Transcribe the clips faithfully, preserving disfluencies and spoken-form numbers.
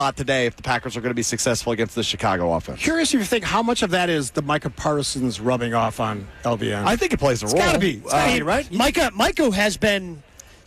today if the Packers are going to be successful against the Chicago offense. Curious if you think how much of that is the Micah Parsons rubbing off on L V N. I think it plays a It's role. got to be. It's gotta Uh, be, right? Micah, Micah has been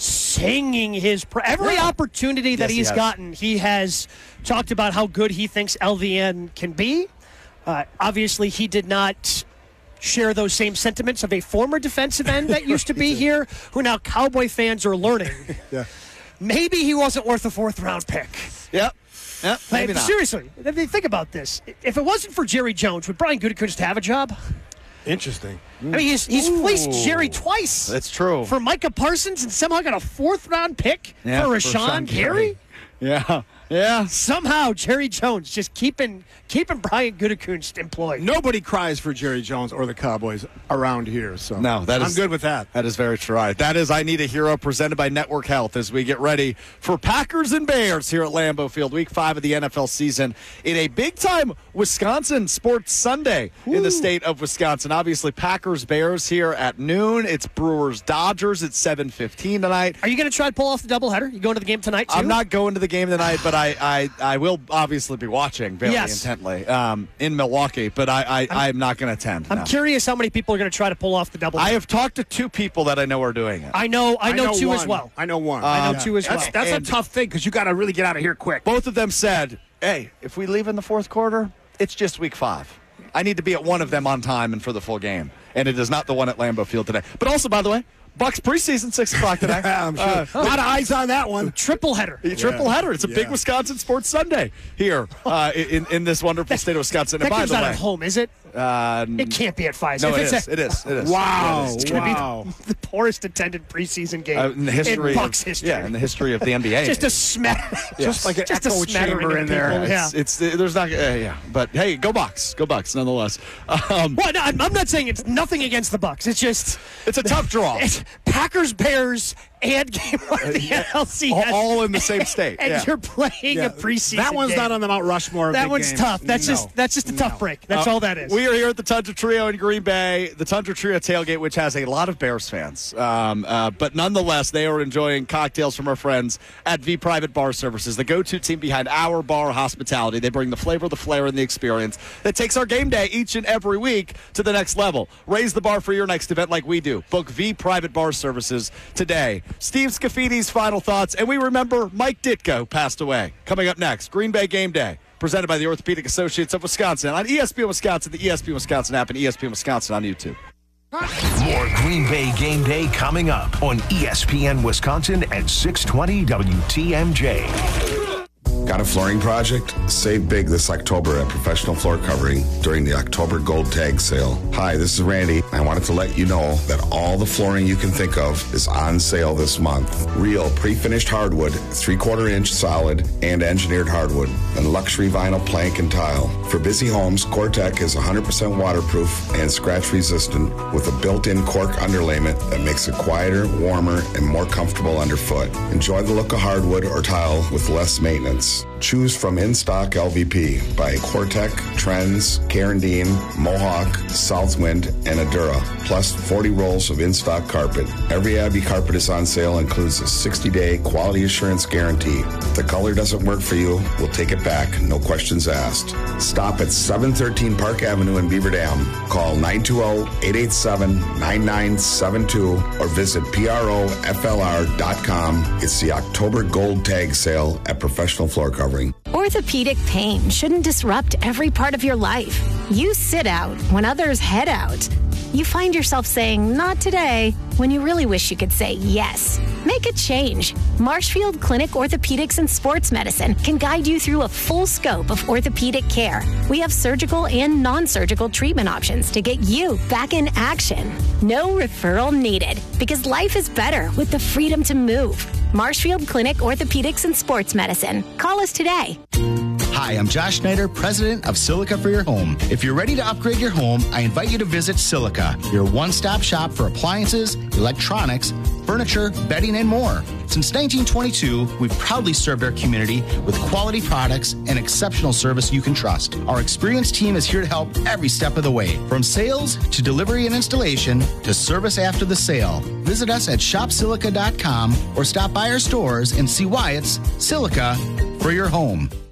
singing his pr- every Yeah. opportunity that Yes, he he's has. gotten. He has talked about how good he thinks L V N can be. Uh, obviously, he did not share those same sentiments of a former defensive end that used to be here, who now Cowboy fans are learning. Yeah. Maybe he wasn't worth a fourth round pick. Yep. Yep. Maybe Like, not. seriously, I mean, think about this. If it wasn't for Jerry Jones, would Brian Gutekunst have a job? Interesting. I mean, he's, he's fleeced Jerry twice. That's true. For Micah Parsons and somehow got a fourth round pick Yeah, for for Rashawn Rashawn Gary? Yeah. Yeah. Somehow Jerry Jones just keeping keeping Brian Gutekunst employed. Nobody cries for Jerry Jones or the Cowboys around here. So No, that I'm is good with that. That is very true. All right. That is I Need a Hero presented by Network Health as we get ready for Packers and Bears here at Lambeau Field, week five of the N F L season in a big-time Wisconsin Sports Sunday in the state of Wisconsin. Obviously, Packers-Bears here at noon. It's Brewers-Dodgers at seven fifteen tonight. Are you going to try to pull off the doubleheader? You going to the game tonight, too? I'm not going to the game tonight, but I, I, I will obviously be watching very Yes. intently um, in Milwaukee, but I, I, I'm not going to attend. I'm no. curious how many people are going to try to pull off the doubleheader. I have talked to two people that I know are doing it. I know, I know, two one. as well. I know one. I know Yeah. two as That's, well. that's And- a tough thing because you got to really get out of here quick. Both of them said, hey, if we leave in the fourth quarter, it's just week five. I need to be at one of them on time and for the full game. And it is not the one at Lambeau Field today. But also, by the way, Bucks preseason, six o'clock today. I'm sure. Uh, a lot of eyes on that one. Triple header. a triple header. It's a big Yeah. Wisconsin Sports Sunday here uh, in, in this wonderful state of Wisconsin. That And by game's the not way, at home, is it? uh, It can't be at Pfizer. no, if it it's is. a- It is. It is. Wow. Yeah, it is. It's going to Wow. be the, the poorest attended preseason game Uh, in the history, in Bucks of, history. yeah, in the history of the N B A. just a smatter, Just like an just a echo smattering chamber of in there. people, Yeah. It's, it's there's not uh, yeah, but hey, go Bucks, go Bucks, nonetheless. Um, Well, no, I'm I'm not saying it's nothing against the Bucks. It's just it's a tough draw. it's Packers, Bears, and game one of the N L C all, S, all in the same state. and yeah. you're playing Yeah. a preseason. That one's game. not on the Mount Rushmore. of That big one's games. tough. That's No. just that's just a tough No. break. That's Uh, all that is. We are here at the Tundra Trio in Green Bay, the Tundra Trio tailgate, which has a lot of Bears fans. Um, uh, but nonetheless, they are enjoying cocktails from our friends at V Private Bar Services, the go-to team behind our bar hospitality. They bring the flavor, the flair, and the experience that takes our game day each and every week to the next level. Raise the bar for your next event like we do. Book V Private Bar Services today. Steve Scaffidi's final thoughts, and we remember Mike Ditka passed away. Coming up next, Green Bay Game Day, presented by the Orthopedic Associates of Wisconsin on E S P N Wisconsin, the E S P N Wisconsin app, and E S P N Wisconsin on YouTube. More Green Bay Game Day coming up on E S P N Wisconsin at six twenty W T M J. Got a flooring project? Save big this October at Professional Floor Covering during the October Gold Tag Sale. Hi, this is Randy. I wanted to let you know that all the flooring you can think of is on sale this month. Real pre-finished hardwood, three-quarter inch solid, and engineered hardwood, and luxury vinyl plank and tile. For busy homes, Cortec is one hundred percent waterproof and scratch resistant with a built-in cork underlayment that makes it quieter, warmer, and more comfortable underfoot. Enjoy the look of hardwood or tile with less maintenance. Choose from in-stock L V P by Cortec, Trends, Carandine, Mohawk, Southwind, and Adura, plus forty rolls of in-stock carpet. Every Abbey carpet is on sale and includes a sixty-day quality assurance guarantee. If the color doesn't work for you, we'll take it back, no questions asked. Stop at seven thirteen Park Avenue in Beaver Dam. Call nine two zero, eight eight seven, nine nine seven two or visit P R O F L R dot com. It's the October Gold Tag Sale at Professional Floor Covering. Orthopedic pain shouldn't disrupt every part of your life. You sit out when others head out. You find yourself saying, not today, when you really wish you could say yes. Make a change. Marshfield Clinic Orthopedics and Sports Medicine can guide you through a full scope of orthopedic care. We have surgical and non-surgical treatment options to get you back in action. No referral needed, because life is better with the freedom to move. Marshfield Clinic Orthopedics and Sports Medicine. Call us today. Hi, I'm Josh Schneider, president of Silica for Your Home. If you're ready to upgrade your home, I invite you to visit Silica, your one-stop shop for appliances, electronics, furniture, bedding, and more. Since nineteen twenty-two, we've proudly served our community with quality products and exceptional service you can trust. Our experienced team is here to help every step of the way, from sales to delivery and installation to service after the sale. Visit us at shop silica dot com or stop by our stores and see why it's Silica for your home.